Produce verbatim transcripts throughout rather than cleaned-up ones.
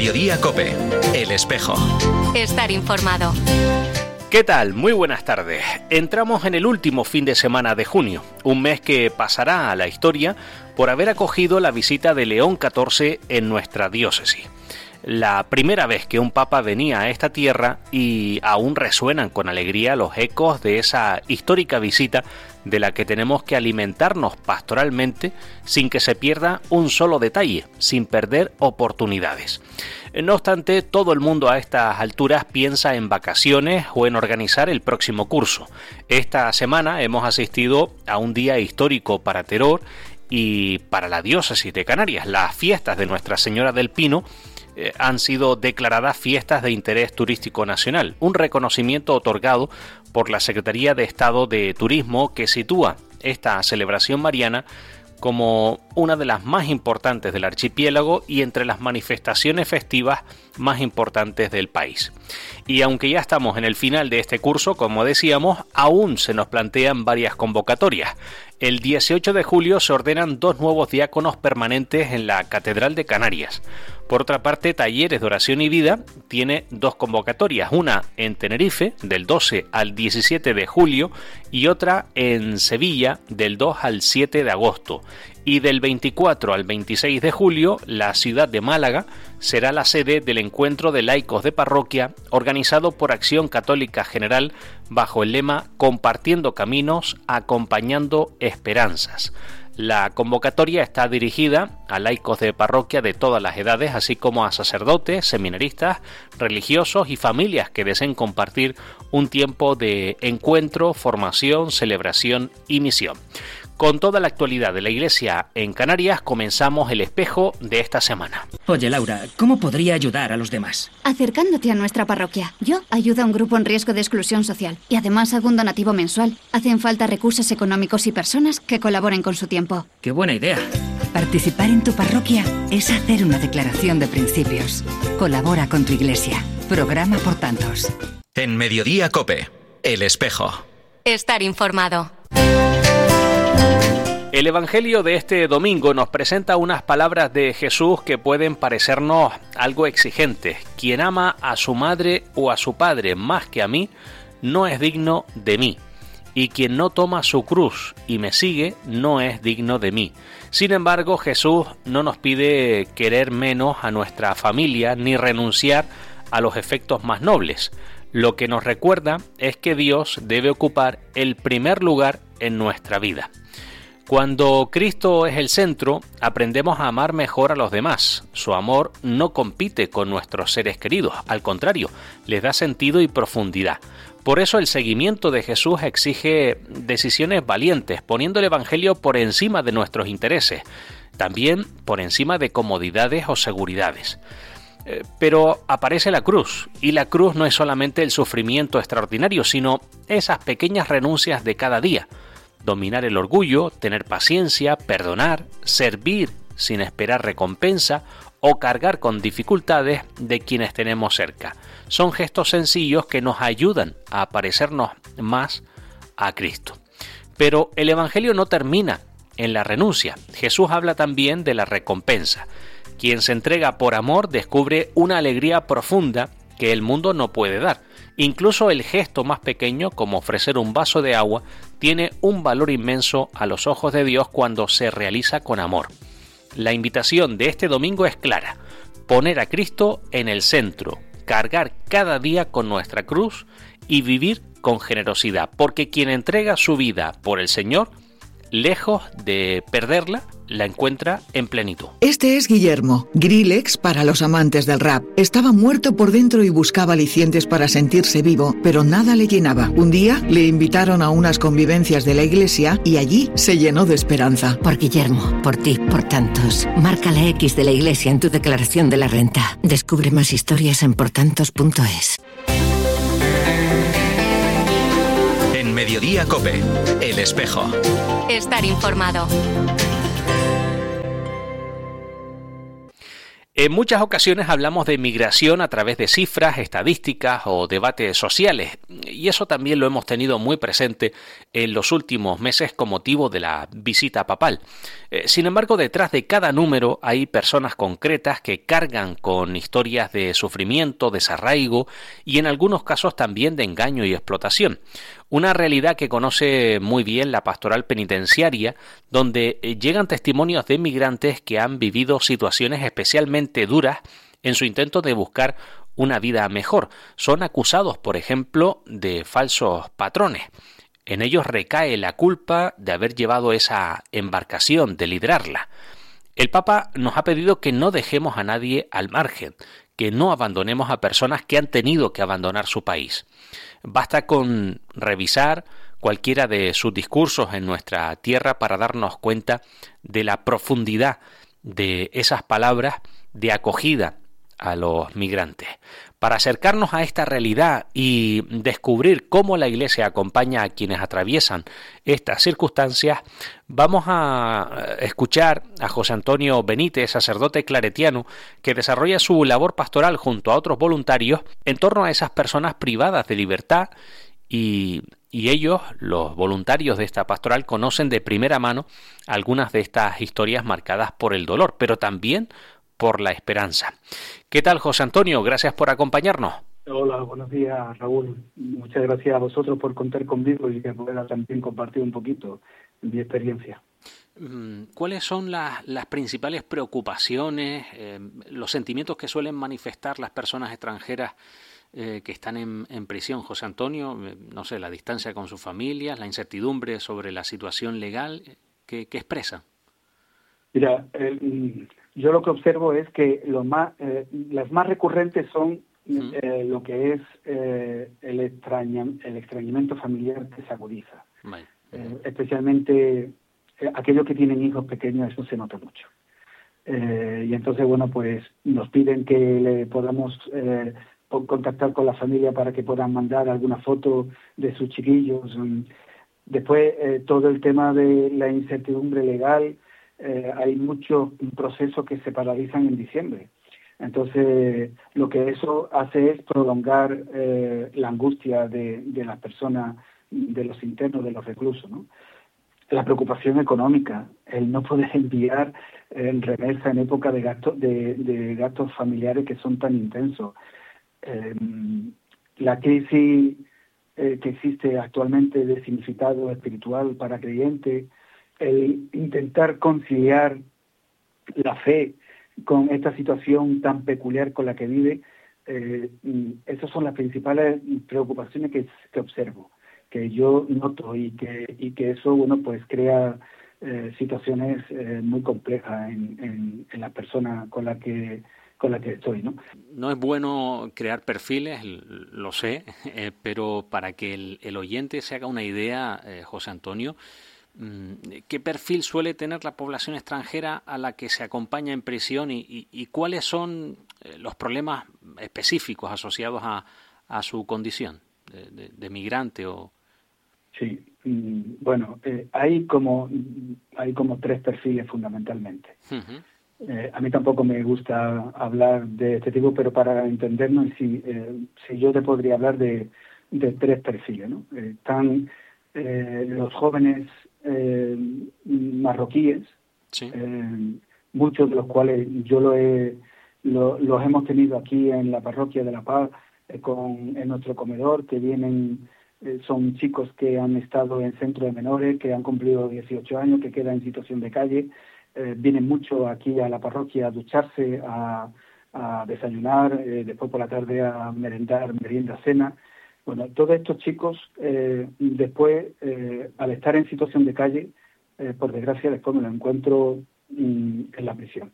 Mediodía COPE, El Espejo. Estar informado. ¿Qué tal? Muy buenas tardes. Entramos en el último fin de semana de junio, un mes que pasará a la historia por haber acogido la visita de León catorce en nuestra diócesis. La primera vez que un papa venía a esta tierra y aún resuenan con alegría los ecos de esa histórica visita de la que tenemos que alimentarnos pastoralmente sin que se pierda un solo detalle, sin perder oportunidades. No obstante, todo el mundo a estas alturas piensa en vacaciones o en organizar el próximo curso. Esta semana hemos asistido a un día histórico para Teror y para la diócesis de Canarias. Las fiestas de Nuestra Señora del Pino Eh, han sido declaradas fiestas de interés turístico nacional, un reconocimiento otorgado por la Secretaría de Estado de Turismo que sitúa esta celebración mariana como una de las más importantes del archipiélago y entre las manifestaciones festivas más importantes del país. Y aunque ya estamos en el final de este curso, como decíamos, aún se nos plantean varias convocatorias. El dieciocho de julio se ordenan dos nuevos diáconos permanentes en la Catedral de Canarias. Por otra parte, Talleres de Oración y Vida tiene dos convocatorias, una en Tenerife del doce al diecisiete de julio y otra en Sevilla del dos al siete de agosto. Y del veinticuatro al veintiséis de julio, la ciudad de Málaga será la sede del encuentro de laicos de parroquia organizado por Acción Católica General bajo el lema Compartiendo Caminos, Acompañando Esperanzas. La convocatoria está dirigida a laicos de parroquia de todas las edades, así como a sacerdotes, seminaristas, religiosos y familias que deseen compartir un tiempo de encuentro, formación, celebración y misión. Con toda la actualidad de la Iglesia en Canarias, comenzamos el espejo de esta semana. Oye, Laura, ¿cómo podría ayudar a los demás? Acercándote a nuestra parroquia. Yo ayudo a un grupo en riesgo de exclusión social y además hago un donativo mensual. Hacen falta recursos económicos y personas que colaboren con su tiempo. ¡Qué buena idea! Participar en tu parroquia es hacer una declaración de principios. Colabora con tu iglesia. Programa por tantos. En Mediodía COPE, El Espejo. Estar informado. El Evangelio de este domingo nos presenta unas palabras de Jesús que pueden parecernos algo exigentes. Quien ama a su madre o a su padre más que a mí, no es digno de mí. Y quien no toma su cruz y me sigue, no es digno de mí. Sin embargo, Jesús no nos pide querer menos a nuestra familia ni renunciar a los efectos más nobles. Lo que nos recuerda es que Dios debe ocupar el primer lugar en nuestra vida. Cuando Cristo es el centro, aprendemos a amar mejor a los demás. Su amor no compite con nuestros seres queridos, al contrario, les da sentido y profundidad. Por eso el seguimiento de Jesús exige decisiones valientes, poniendo el Evangelio por encima de nuestros intereses, también por encima de comodidades o seguridades. Pero aparece la cruz, y la cruz no es solamente el sufrimiento extraordinario, sino esas pequeñas renuncias de cada día. Dominar el orgullo, tener paciencia, perdonar, servir sin esperar recompensa o cargar con dificultades de quienes tenemos cerca. Son gestos sencillos que nos ayudan a parecernos más a Cristo. Pero el Evangelio no termina en la renuncia. Jesús habla también de la recompensa. Quien se entrega por amor descubre una alegría profunda que el mundo no puede dar. Incluso el gesto más pequeño, como ofrecer un vaso de agua, tiene un valor inmenso a los ojos de Dios cuando se realiza con amor. La invitación de este domingo es clara: poner a Cristo en el centro, cargar cada día con nuestra cruz y vivir con generosidad, porque quien entrega su vida por el Señor, lejos de perderla, la encuentra en plenitud. Este es Guillermo, Grillex para los amantes del rap. Estaba muerto por dentro y buscaba alicientes para sentirse vivo, pero nada le llenaba. Un día le invitaron a unas convivencias de la iglesia y allí se llenó de esperanza. Por Guillermo, por ti, por tantos. Marca la X de la iglesia en tu declaración de la renta. Descubre más historias en portantos punto es. En Mediodía COPE, El Espejo. Estar informado. En muchas ocasiones hablamos de migración a través de cifras, estadísticas o debates sociales, y eso también lo hemos tenido muy presente en los últimos meses con motivo de la visita papal. Eh, sin embargo, detrás de cada número hay personas concretas que cargan con historias de sufrimiento, desarraigo y en algunos casos también de engaño y explotación. Una realidad que conoce muy bien la pastoral penitenciaria, donde llegan testimonios de migrantes que han vivido situaciones especialmente duras en su intento de buscar una vida mejor. Son acusados, por ejemplo, de falsos patrones. En ellos recae la culpa de haber llevado esa embarcación, de liderarla. El Papa nos ha pedido que no dejemos a nadie al margen, que no abandonemos a personas que han tenido que abandonar su país. Basta con revisar cualquiera de sus discursos en nuestra tierra para darnos cuenta de la profundidad de esas palabras de acogida a los migrantes. Para acercarnos a esta realidad y descubrir cómo la Iglesia acompaña a quienes atraviesan estas circunstancias, vamos a escuchar a José Antonio Benítez, sacerdote claretiano, que desarrolla su labor pastoral junto a otros voluntarios en torno a esas personas privadas de libertad y, y ellos, los voluntarios de esta pastoral, conocen de primera mano algunas de estas historias marcadas por el dolor, pero también por la esperanza. ¿Qué tal, José Antonio? Gracias por acompañarnos. Hola, buenos días, Raúl. Muchas gracias a vosotros por contar conmigo y que pueda también compartir un poquito mi experiencia. ¿Cuáles son las, las principales preocupaciones, eh, los sentimientos que suelen manifestar las personas extranjeras eh, que están en, en prisión, José Antonio? Eh, no sé, la distancia con sus familias, la incertidumbre sobre la situación legal, ¿qué, qué expresan? Mira, eh, yo lo que observo es que lo más, eh, las más recurrentes son eh, lo que es eh, el, extraña, el extrañamiento familiar que se agudiza. Vale. Eh, especialmente eh, aquellos que tienen hijos pequeños, eso se nota mucho. Eh, y entonces, bueno, pues nos piden que le podamos eh, contactar con la familia para que puedan mandar alguna foto de sus chiquillos. Después, eh, todo el tema de la incertidumbre legal. Eh, hay muchos procesos que se paralizan en diciembre. Entonces, lo que eso hace es prolongar eh, la angustia de, de las personas, de los internos, de los reclusos, ¿no? La preocupación económica, el no poder enviar eh, remesa en época de gastos de, de gastos familiares que son tan intensos. Eh, la crisis eh, que existe actualmente de significado espiritual para creyentes, el intentar conciliar la fe con esta situación tan peculiar con la que vive, eh, esas son las principales preocupaciones que, que observo, que yo noto y que y que eso, bueno, pues crea eh, situaciones eh, muy complejas en, en, en la persona con la que con la que estoy, ¿no? No es bueno crear perfiles, lo sé, eh, pero para que el, el oyente se haga una idea, eh, José Antonio, ¿qué perfil suele tener la población extranjera a la que se acompaña en prisión y, y, y cuáles son los problemas específicos asociados a, a su condición de, de, de migrante? O... Sí, bueno, eh, hay como hay como tres perfiles fundamentalmente. Uh-huh. Eh, a mí tampoco me gusta hablar de este tipo, pero para entendernos, si, eh, si yo te podría hablar de, de tres perfiles, ¿no? Eh, están eh, los jóvenes Eh, marroquíes, sí. eh, muchos de los cuales yo lo he, lo, los hemos tenido aquí en la parroquia de La Paz, eh, con, en nuestro comedor, que vienen, eh, son chicos que han estado en centro de menores, que han cumplido dieciocho años, que quedan en situación de calle, eh, vienen mucho aquí a la parroquia a ducharse, a, a desayunar, eh, después por la tarde a merendar, merienda, cena. Bueno, todos estos chicos, eh, después, eh, al estar en situación de calle, eh, por desgracia, después me lo encuentro mm, en la prisión.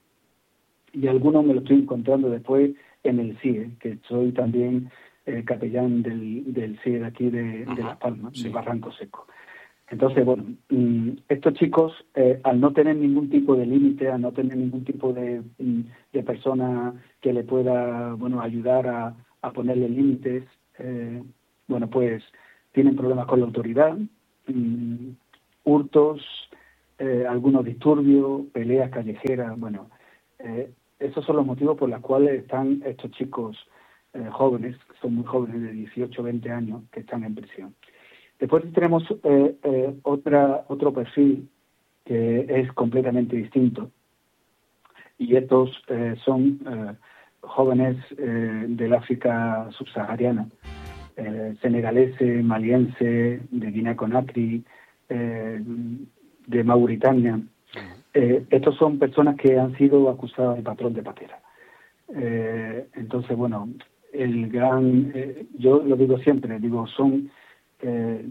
Y algunos me lo estoy encontrando después en el C I E, que soy también eh, capellán del, del C I E de aquí de, de Las Palmas, sí. de Barranco Seco. Entonces, bueno, mm, estos chicos, eh, al no tener ningún tipo de límite, al no tener ningún tipo de, de persona que le pueda, bueno, ayudar a, a ponerle límites, eh, bueno, pues tienen problemas con la autoridad, mmm, hurtos, eh, algunos disturbios, peleas callejeras. Bueno, eh, esos son los motivos por los cuales están estos chicos eh, jóvenes, que son muy jóvenes, de dieciocho, veinte años, que están en prisión. Después tenemos eh, eh, otra otro perfil que es completamente distinto, y estos eh, son eh, jóvenes eh, del África subsahariana, eh, senegalese, maliense, de Guinea-Conakry, eh, de Mauritania. Eh, estos son personas que han sido acusadas de patrón de patera. Eh, entonces, bueno, el gran, eh, yo lo digo siempre, digo, son eh,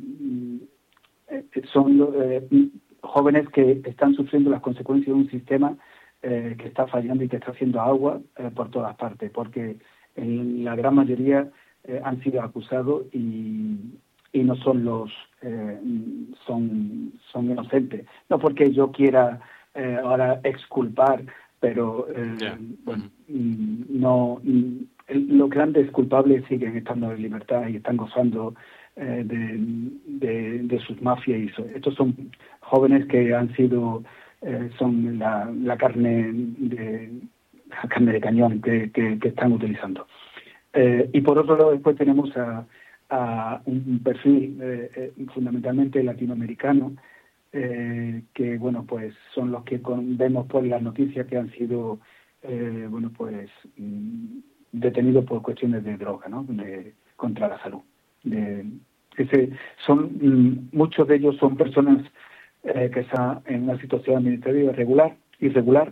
son eh, jóvenes que están sufriendo las consecuencias de un sistema eh, que está fallando y que está haciendo agua eh, por todas partes, porque en la gran mayoría eh, han sido acusados y, y no son los eh, son son inocentes, no porque yo quiera eh, ahora exculpar, pero eh, yeah. bueno, mm, no mm, los grandes culpables siguen estando en libertad y están gozando eh, de, de, de sus mafias. Y so, estos son jóvenes que han sido eh, son la, la carne de la carne de cañón que, que, que están utilizando. Eh, y por otro lado, después tenemos a, a un perfil eh, eh, fundamentalmente latinoamericano, eh, que bueno, pues son los que con, vemos por las noticias que han sido eh, bueno, pues mm, detenidos por cuestiones de droga, ¿no? De, contra la salud. De, ese, son mm, muchos de ellos son personas eh, que están en una situación administrativa irregular, irregular.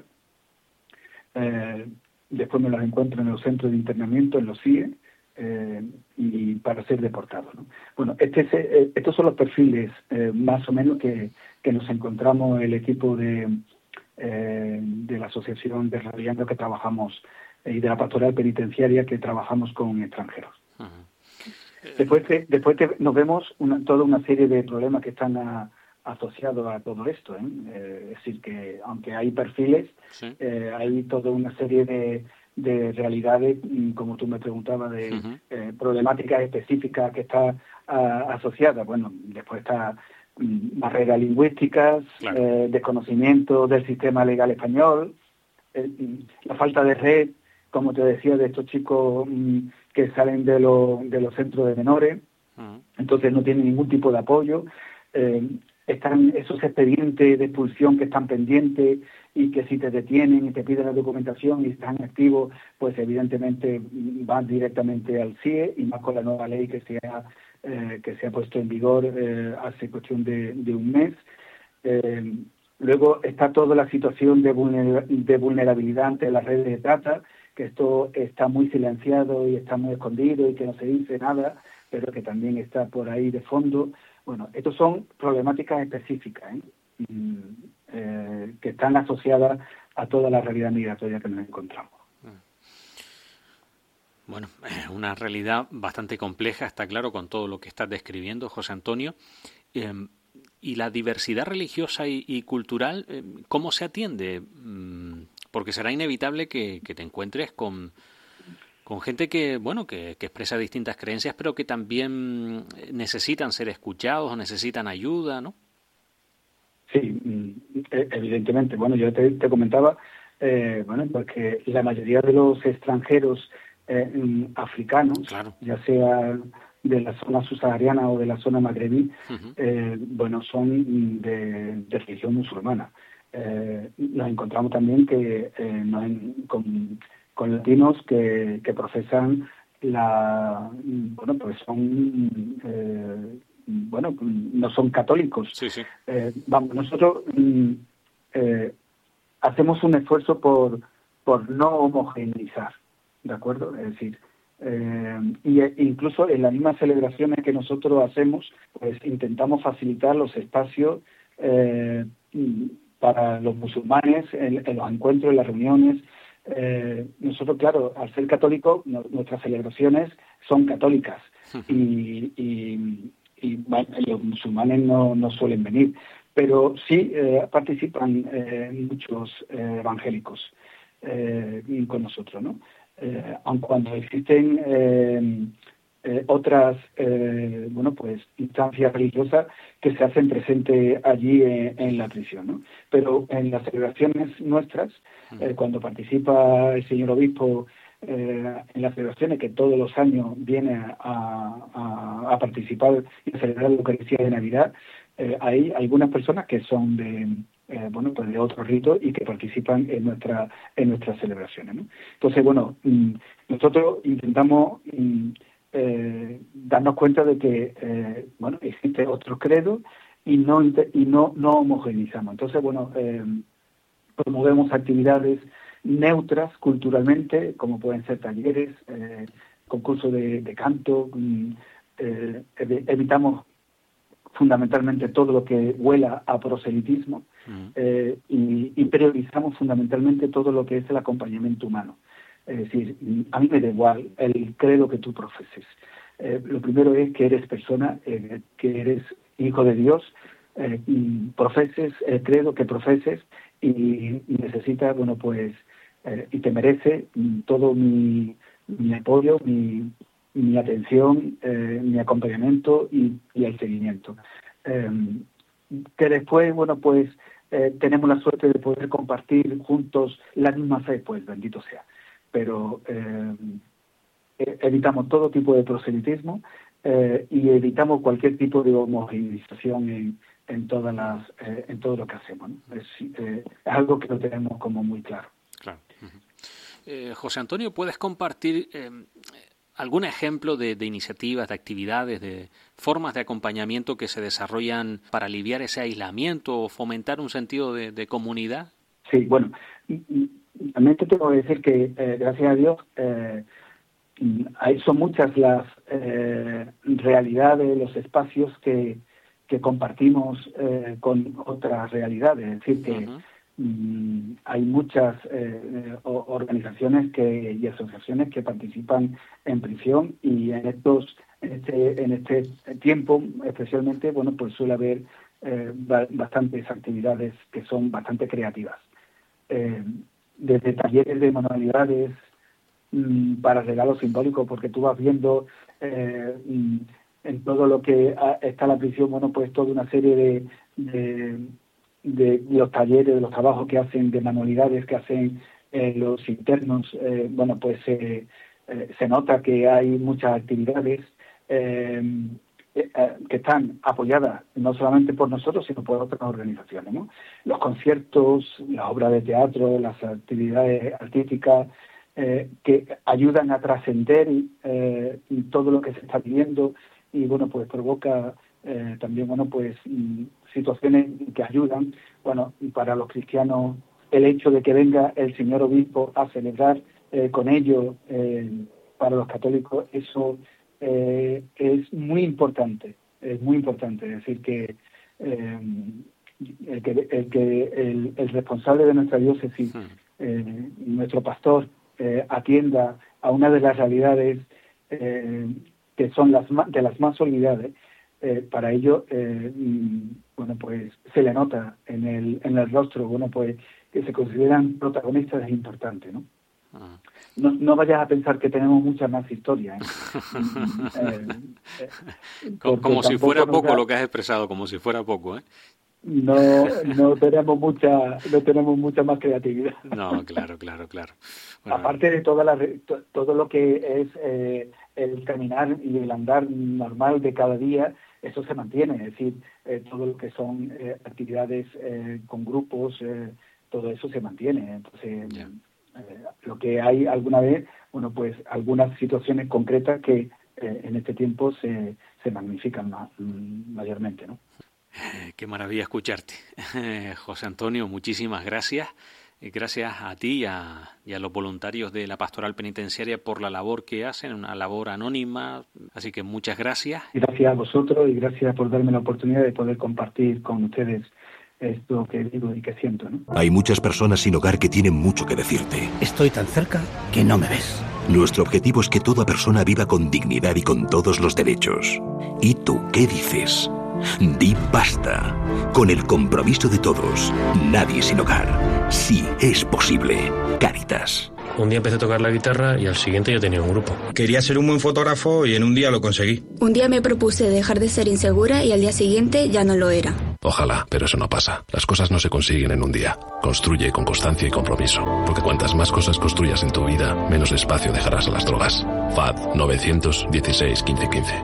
Eh, después me los encuentro en los centros de internamiento, en los C I E, eh, y para ser deportados, ¿no? Bueno, este es, eh, estos son los perfiles eh, más o menos que, que nos encontramos el equipo de, eh, de la Asociación de Radiando que trabajamos eh, y de la Pastoral Penitenciaria que trabajamos con extranjeros. Uh-huh. Después, te, después te, nos vemos una, toda una serie de problemas que están a, asociados a todo esto, ¿eh? Eh, es decir, que aunque hay perfiles, sí. eh, hay toda una serie de de realidades, como tú me preguntabas, de uh-huh. eh, problemáticas específicas que está uh, asociada. Bueno, después está um, barreras lingüísticas, claro. eh, desconocimiento del sistema legal español, eh, la falta de red, como te decía, de estos chicos um, que salen de, lo, de los centros de menores, uh-huh. entonces no tienen ningún tipo de apoyo. Eh, están esos expedientes de expulsión que están pendientes y que si te detienen y te piden la documentación y están activos, pues evidentemente van directamente al C I E, y más con la nueva ley que se ha, eh, que se ha puesto en vigor eh, hace cuestión de, de un mes. Eh, luego está toda la situación de, vulner- de vulnerabilidad ante las redes de trata, que esto está muy silenciado y está muy escondido y que no se dice nada, pero que también está por ahí de fondo. Bueno, estas son problemáticas específicas, ¿eh? Mm, eh, que están asociadas a toda la realidad migratoria que nos encontramos. Bueno, es una realidad bastante compleja, está claro, con todo lo que estás describiendo, José Antonio. Eh, y la diversidad religiosa y, y cultural, eh, ¿cómo se atiende? Mm, porque será inevitable que, que te encuentres con... con gente que, bueno, que, que expresa distintas creencias, pero que también necesitan ser escuchados o necesitan ayuda, ¿no? Sí, evidentemente. Bueno, yo te, te comentaba, eh, bueno, porque la mayoría de los extranjeros eh, africanos, claro. ya sea de la zona subsahariana o de la zona magrebí, uh-huh. eh, bueno, son de, de religión musulmana. Eh, nos encontramos también que eh, nos en, con con latinos que, que profesan la, bueno, pues son, eh, bueno, no son católicos. Sí, sí. Eh, vamos, nosotros eh, hacemos un esfuerzo por, por no homogeneizar, ¿de acuerdo? Es decir, eh, y incluso en las mismas celebraciones que nosotros hacemos, pues intentamos facilitar los espacios eh, para los musulmanes en, en los encuentros, en las reuniones. Eh, nosotros, claro, al ser católicos, no, nuestras celebraciones son católicas y, y, y bueno, los musulmanes no, no suelen venir, pero sí eh, participan eh, muchos eh, evangélicos eh, con nosotros, ¿no? Eh, aun cuando existen eh, eh, otras eh, bueno pues instancias religiosas que se hacen presentes allí en, en la prisión, ¿no? Pero en las celebraciones nuestras, eh, cuando participa el señor obispo eh, en las celebraciones, que todos los años viene a, a, a participar y a celebrar la Eucaristía de Navidad, eh, hay algunas personas que son de Eh, bueno, pues de otros ritos y que participan en nuestra en nuestras celebraciones, ¿no? Entonces, bueno, mmm, nosotros intentamos mmm, eh, darnos cuenta de que eh, bueno, existe otro credo y no y no no homogeneizamos. Entonces, bueno, eh, promovemos actividades neutras culturalmente, como pueden ser talleres, eh, concursos de, de canto, mmm, eh, evitamos fundamentalmente todo lo que huela a proselitismo, uh-huh. eh, y, y priorizamos fundamentalmente todo lo que es el acompañamiento humano. Es decir, a mí me da igual el credo que tú profeses. Eh, lo primero es que eres persona, eh, que eres hijo de Dios, eh, y profeses el credo que profeses y, y necesitas, bueno, pues, eh, y te merece todo mi, mi apoyo, mi mi atención, eh, mi acompañamiento y, y el seguimiento. Eh, que después, bueno, pues eh, tenemos la suerte de poder compartir juntos la misma fe, pues bendito sea. Pero eh, evitamos todo tipo de proselitismo eh, y evitamos cualquier tipo de homogeneización en, en todas las eh, en todo lo que hacemos, ¿no? Es, eh, es algo que lo tenemos como muy claro. Claro. Uh-huh. eh, José Antonio, ¿puedes compartir eh, algún ejemplo de, de iniciativas, de actividades, de formas de acompañamiento que se desarrollan para aliviar ese aislamiento o fomentar un sentido de, de comunidad? Sí, bueno, también te tengo que decir que, eh, gracias a Dios, eh, son muchas las eh, realidades, los espacios que, que compartimos eh, con otras realidades. Es decir, que uh-huh. Mm, hay muchas eh, organizaciones que, y asociaciones que participan en prisión y en estos en este, en este tiempo especialmente, bueno, pues suele haber eh, bastantes actividades que son bastante creativas, eh, desde talleres de manualidades mm, para regalos simbólicos, porque tú vas viendo eh, mm, en todo lo que está la prisión, bueno, pues toda una serie de, de de los talleres, de los trabajos que hacen, de manualidades que hacen eh, los internos. Eh, bueno, pues eh, eh, se nota que hay muchas actividades eh, eh, que están apoyadas no solamente por nosotros, sino por otras organizaciones, ¿no? Los conciertos, las obras de teatro, las actividades artísticas eh, que ayudan a trascender eh, todo lo que se está viviendo y, bueno, pues provoca eh, también, bueno, pues situaciones que ayudan. Bueno, y para los cristianos el hecho de que venga el señor obispo a celebrar eh, con ellos, eh, para los católicos eso eh, es muy importante, es muy importante. Es decir, que eh, el que, el, que el, el responsable de nuestra diócesis, eh, nuestro pastor, eh, atienda a una de las realidades eh, que son las de las más olvidadas. Eh, para ello, eh, bueno, pues se le nota en el en el rostro, bueno, pues que se consideran protagonistas es importante, ¿no? Ah. No, no vayas a pensar que tenemos mucha más historia, ¿eh? eh, eh, como como si fuera poco da... lo que has expresado, como si fuera poco, ¿eh? No, no tenemos mucha, no tenemos mucha más creatividad. No, claro, claro, claro. Bueno, aparte de toda la, to, todo lo que es eh, el caminar y el andar normal de cada día, eso se mantiene. Es decir, eh, todo lo que son eh, actividades eh, con grupos, eh, todo eso se mantiene. Entonces, yeah. eh, lo que hay alguna vez, bueno, pues algunas situaciones concretas que eh, en este tiempo se, se magnifican ma, mayormente, ¿no? Qué maravilla escucharte. José Antonio, muchísimas gracias. Gracias a ti y a, y a los voluntarios de la Pastoral Penitenciaria por la labor que hacen, una labor anónima. Así que muchas gracias. Gracias a vosotros y gracias por darme la oportunidad de poder compartir con ustedes esto que digo y que siento, ¿no? Hay muchas personas sin hogar que tienen mucho que decirte. Estoy tan cerca que no me ves. Nuestro objetivo es que toda persona viva con dignidad y con todos los derechos. ¿Y tú qué dices? Di basta. Con el compromiso de todos, nadie sin hogar. Sí es posible. Cáritas. Un día empecé a tocar la guitarra y al siguiente ya tenía un grupo. Quería ser un buen fotógrafo y en un día lo conseguí. Un día me propuse dejar de ser insegura y al día siguiente ya no lo era. Ojalá, pero eso no pasa. Las cosas no se consiguen en un día. Construye con constancia y compromiso. Porque cuantas más cosas construyas en tu vida, menos espacio dejarás a las drogas. F A D nueve dieciséis quince quince.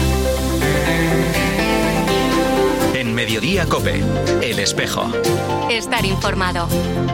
En Mediodía COPE, El Espejo. Estar informado.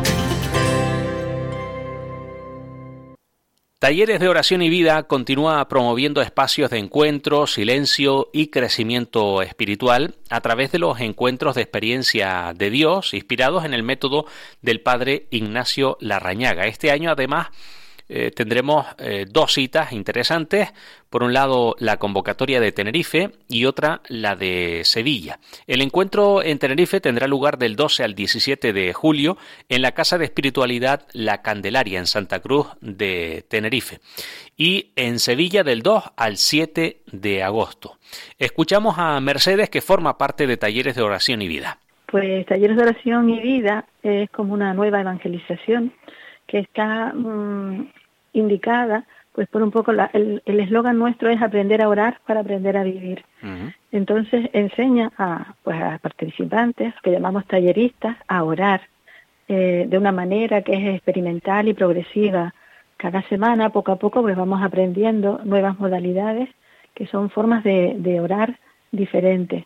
Talleres de Oración y Vida continúa promoviendo espacios de encuentro, silencio y crecimiento espiritual a través de los encuentros de experiencia de Dios inspirados en el método del Padre Ignacio Larrañaga. Este año además eh, tendremos eh, dos citas interesantes. Por un lado, la convocatoria de Tenerife y otra la de Sevilla. El encuentro en Tenerife tendrá lugar del doce al diecisiete de julio en la Casa de Espiritualidad La Candelaria en Santa Cruz de Tenerife y en Sevilla del dos al siete de agosto. Escuchamos a Mercedes, que forma parte de Talleres de Oración y Vida. Pues Talleres de Oración y Vida es como una nueva evangelización que está mmm, indicada, pues por un poco la, el eslogan nuestro es aprender a orar para aprender a vivir. Uh-huh. Entonces enseña a, pues a participantes, que llamamos talleristas, a orar eh, de una manera que es experimental y progresiva. Cada semana, poco a poco, pues vamos aprendiendo nuevas modalidades que son formas de, de orar diferentes.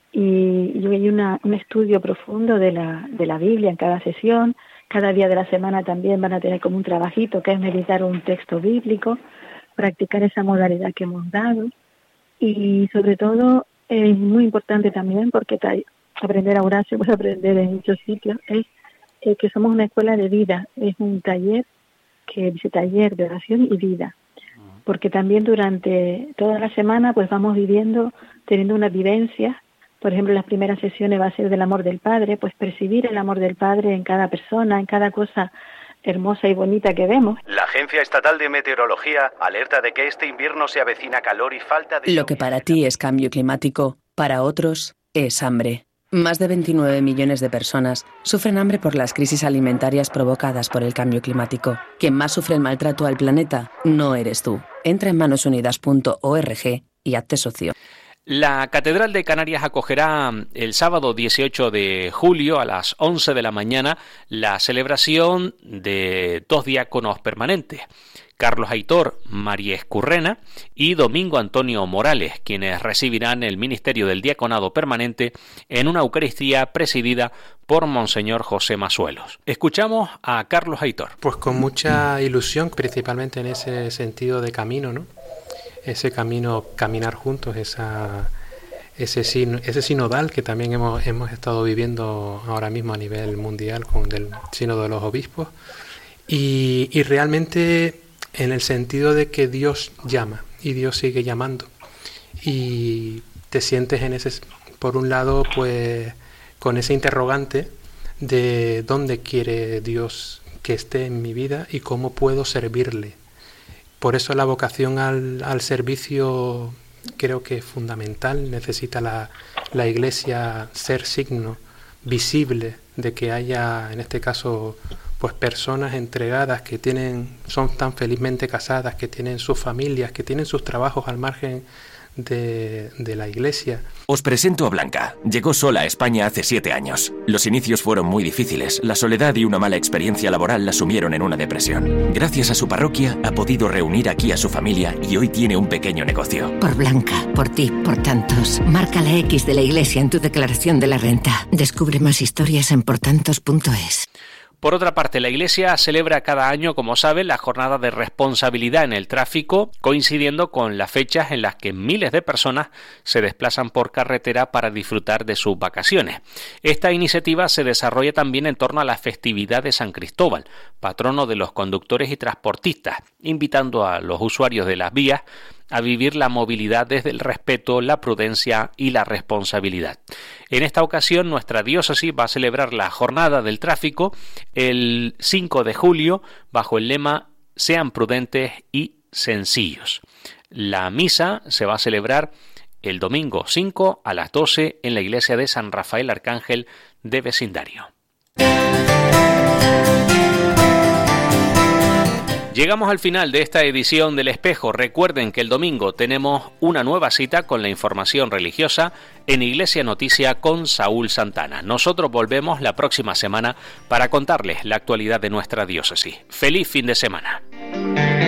Y, y hay una, un estudio profundo de la, de la Biblia en cada sesión. Cada día de la semana también van a tener como un trabajito que es meditar un texto bíblico, practicar esa modalidad que hemos dado. Y sobre todo es muy importante también, porque aprender a orar se puede aprender en muchos sitios, es eh, que somos una escuela de vida. Es un taller que dice taller de oración y vida. Porque también durante toda la semana pues vamos viviendo, teniendo una vivencia. Por ejemplo, las primeras sesiones va a ser del amor del Padre, pues percibir el amor del Padre en cada persona, en cada cosa hermosa y bonita que vemos. La Agencia Estatal de Meteorología alerta de que este invierno se avecina calor y falta de... Lo que para ti es cambio climático, para otros es hambre. Más de veintinueve millones de personas sufren hambre por las crisis alimentarias provocadas por el cambio climático. Quien más sufre el maltrato al planeta no eres tú. Entra en manos unidas punto org y hazte socio. La Catedral de Canarias acogerá el sábado dieciocho de julio a las once de la mañana la celebración de dos diáconos permanentes, Carlos Aitor María Escurrena y Domingo Antonio Morales, quienes recibirán el ministerio del diaconado permanente en una Eucaristía presidida por Monseñor José Masuelos. Escuchamos a Carlos Aitor. Pues con mucha ilusión, principalmente en ese sentido de camino, ¿no? Ese camino, caminar juntos, esa, ese, sin, ese sinodal que también hemos, hemos estado viviendo ahora mismo a nivel mundial con el sínodo de los obispos, y, y realmente en el sentido de que Dios llama y Dios sigue llamando, y te sientes en ese, por un lado, pues con ese interrogante de dónde quiere Dios que esté en mi vida y cómo puedo servirle. Por eso la vocación al, al servicio creo que es fundamental. Necesita la, la Iglesia ser signo visible de que haya, en este caso, pues personas entregadas que tienen, son tan felizmente casadas, que tienen sus familias, que tienen sus trabajos al margen de, de la Iglesia. Os presento a Blanca. Llegó sola a España hace siete años. Los inicios fueron muy difíciles. La soledad y una mala experiencia laboral la sumieron en una depresión. Gracias a su parroquia ha podido reunir aquí a su familia y hoy tiene un pequeño negocio. Por Blanca, por ti, por tantos. Marca la X de la Iglesia en tu declaración de la renta. Descubre más historias en portantos punto es. Por otra parte, la Iglesia celebra cada año, como saben, la jornada de responsabilidad en el tráfico, coincidiendo con las fechas en las que miles de personas se desplazan por carretera para disfrutar de sus vacaciones. Esta iniciativa se desarrolla también en torno a la festividad de San Cristóbal, patrono de los conductores y transportistas, invitando a los usuarios de las vías a vivir la movilidad desde el respeto, la prudencia y la responsabilidad. En esta ocasión, nuestra diócesis va a celebrar la Jornada del Tráfico el cinco de julio bajo el lema «Sean prudentes y sencillos». La misa se va a celebrar el domingo cinco a las doce en la iglesia de San Rafael Arcángel de Vecindario. Llegamos al final de esta edición del Espejo. Recuerden que el domingo tenemos una nueva cita con la información religiosa en Iglesia Noticia con Saúl Santana. Nosotros volvemos la próxima semana para contarles la actualidad de nuestra diócesis. ¡Feliz fin de semana!